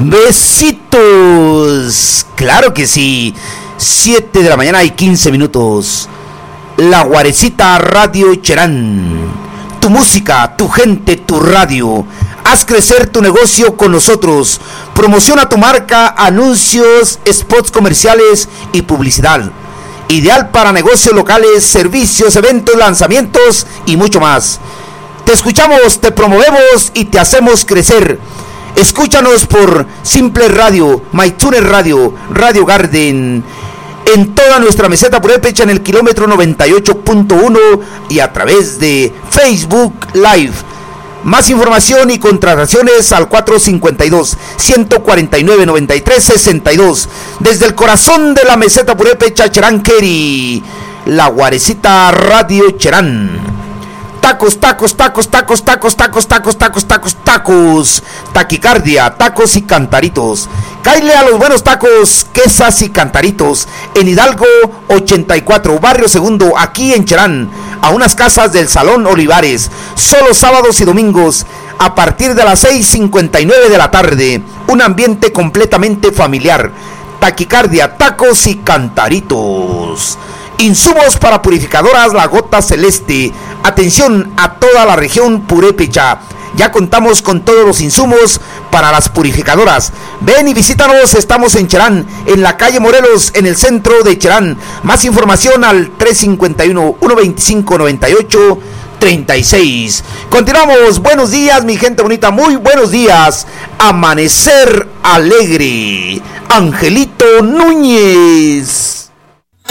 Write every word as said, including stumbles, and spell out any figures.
Besitos, claro que sí. siete de la mañana y quince minutos. La Guarecita Radio Cherán. Tu música, tu gente, tu radio. Haz crecer tu negocio con nosotros. Promociona tu marca, anuncios, spots comerciales y publicidad. Ideal para negocios locales, servicios, eventos, lanzamientos y mucho más. Te escuchamos, te promovemos y te hacemos crecer. Escúchanos por Simple Radio, MyTuner Radio, Radio Garden, en toda nuestra meseta purépecha en el kilómetro noventa y ocho punto uno y a través de Facebook Live. Más información y contrataciones al cuatro cinco dos, uno cuatro nueve, nueve tres seis dos. Desde el corazón de la meseta purépecha Cherán Keri, la Guarecita Radio Cherán. Tacos, tacos, tacos, tacos, tacos, tacos, tacos, tacos, tacos, tacos, taquicardia, tacos y cantaritos. Cáile a los buenos tacos, quesas y cantaritos en Hidalgo ochenta y cuatro, Barrio Segundo, aquí en Cherán, a unas casas del Salón Olivares, solo sábados y domingos, a partir de las seis cincuenta y nueve de la tarde, un ambiente completamente familiar. Taquicardia, tacos y cantaritos. Insumos para purificadoras La Gota Celeste. Atención a toda la región purépecha. Ya contamos con todos los insumos para las purificadoras. Ven y visítanos, estamos en Cherán, en la calle Morelos, en el centro de Cherán. Más información al tres cinco uno, uno veinticinco, noventa y ocho, treinta y seis. Continuamos, buenos días mi gente bonita, muy buenos días. Amanecer alegre. Angelito Núñez.